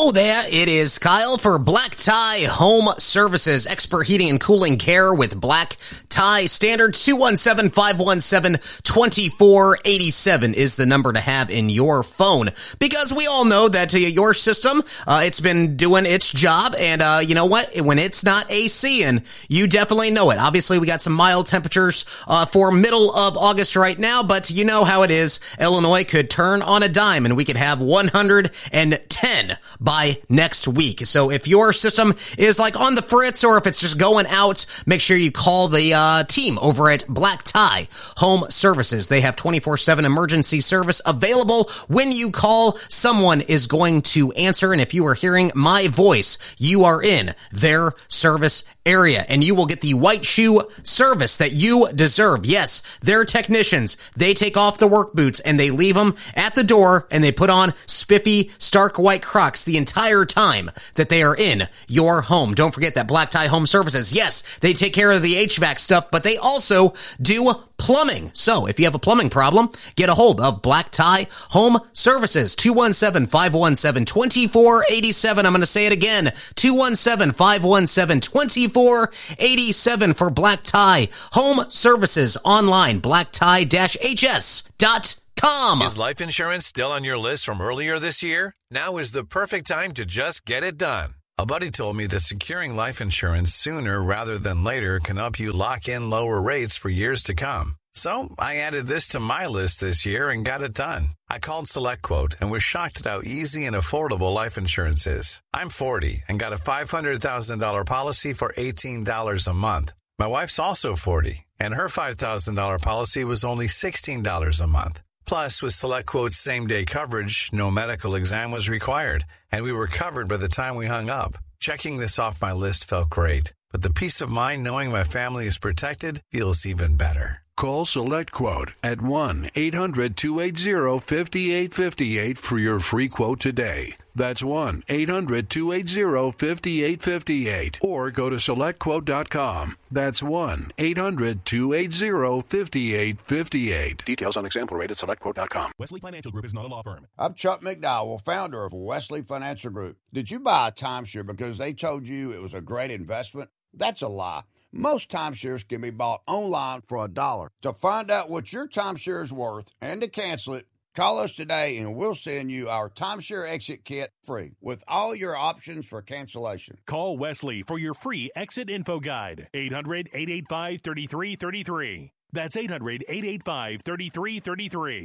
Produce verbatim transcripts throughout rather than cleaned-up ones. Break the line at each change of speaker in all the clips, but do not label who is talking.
Hello there, it is Kyle for Black Tie Home Services, expert heating and cooling care with Black Tie Standards. Two one seven, five one seven, two four eight seven is the number to have in your phone, because we all know that uh, your system, uh, it's been doing its job, and uh, you know what, when it's not A C in, you definitely know it. Obviously, we got some mild temperatures uh, for middle of August right now, but you know how it is. Illinois could turn on a dime, and we could have one hundred ten by next week. So if your system is like on the fritz, or if it's just going out, make sure you call the uh, team over at Black Tie Home Services. They have twenty-four seven emergency service available. When you call, someone is going to answer, and if you are hearing my voice, you are in their service area, and you will get the white shoe service that you deserve. Yes, their technicians, they take off the work boots and they leave them at the door, and they put on spiffy, stark white Crocs the entire time that they are in your home. Don't forget that Black Tie Home Services, yes, they take care of the H V A C stuff, but they also do plumbing. So if you have a plumbing problem, get a hold of Black Tie Home Services. Two one seven, five one seven, two four eight seven. I'm going to say it again. two one seven, five one seven, two four eight seven for Black Tie Home Services. Online, black tie dash h s dot com.
Is life insurance still on your list from earlier this year? Now is the perfect time to just get it done. A buddy told me that securing life insurance sooner rather than later can help you lock in lower rates for years to come. So I added this to my list this year and got it done. I called SelectQuote and was shocked at how easy and affordable life insurance is. I'm forty and got a five hundred thousand dollars policy for eighteen dollars a month. My wife's also forty, and her five thousand dollars policy was only sixteen dollars a month. Plus, with SelectQuote's same-day coverage, no medical exam was required, and we were covered by the time we hung up. Checking this off my list felt great, but the peace of mind knowing my family is protected feels even better.
Call SelectQuote at one eight hundred, two eight zero, five eight five eight for your free quote today. That's one eight hundred, two eight zero, five eight five eight. Or go to select quote dot com. That's one eight hundred, two eight zero, five eight five eight. Details on example rate at select quote dot com.
Wesley Financial Group is not a law firm.
I'm Chuck McDowell, founder of Wesley Financial Group. Did you buy a timeshare because they told you it was a great investment? That's a lie. Most timeshares can be bought online for a dollar. To find out what your timeshare is worth and to cancel it, call us today and we'll send you our timeshare exit kit free with all your options for cancellation.
Call Wesley for your free exit info guide. eight hundred, eight eight five, three three three three. That's eight hundred, eight eight five, three three three three.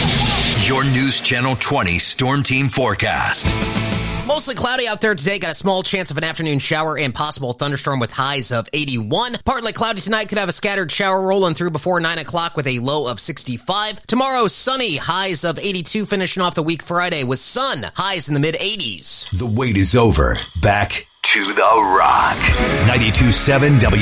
Your News Channel twenty Storm Team Forecast.
Mostly cloudy out there today. Got a small chance of an afternoon shower and possible thunderstorm with highs of eighty-one. Partly cloudy tonight. Could have a scattered shower rolling through before nine o'clock with a low of sixty-five. Tomorrow, sunny. Highs of eighty-two. Finishing off the week Friday with sun. Highs in the mid-eighties.
The wait is over. Back to the Rock. ninety-two point seven W